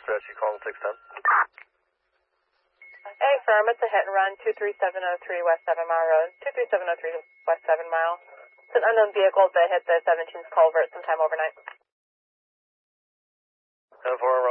dispatch, you calling 610? Hey, firm, it's a hit and run, 23703 West 7 Mile Road, 23703 West 7 Mile. It's an unknown vehicle that hit the 17th culvert sometime overnight. 10-4,